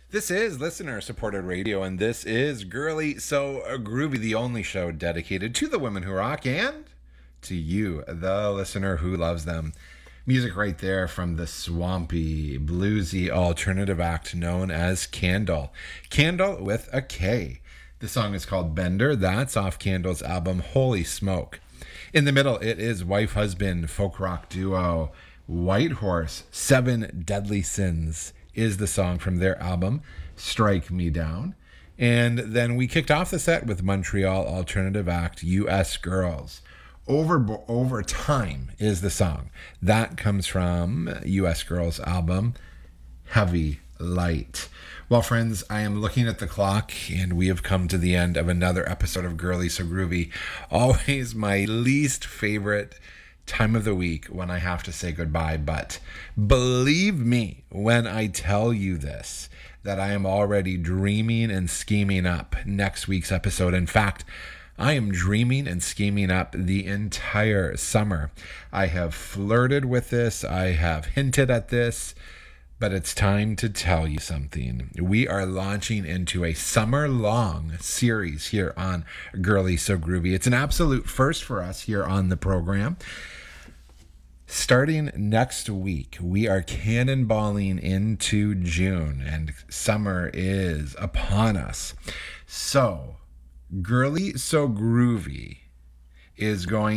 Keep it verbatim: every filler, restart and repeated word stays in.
This is listener supported radio, and this is Girly So Groovy, the only show dedicated to the women who rock and to you, the listener who loves them. Music right there from the swampy, bluesy alternative act known as Candle. Candle with a K. The song is called Bender. That's off Candle's album Holy Smoke. In the middle, it is wife-husband folk rock duo Whitehorse. Seven Deadly Sins is the song from their album Strike Me Down. And then we kicked off the set with Montreal alternative act U S Girls. Over Over Time is the song. That comes from U S Girls' album Heavy Light. Well, friends, I am looking at the clock, and we have come to the end of another episode of Girly So Groovy. Always my least favorite time of the week when I have to say goodbye, but believe me when I tell you this, that I am already dreaming and scheming up next week's episode. In fact, I am dreaming and scheming up the entire summer. I have flirted with this, I have hinted at this, but it's time to tell you something. We are launching into a summer-long series here on Girly So Groovy. It's an absolute first for us here on the program. Starting next week, we are cannonballing into June, and summer is upon us. So, Girly So Groovy is going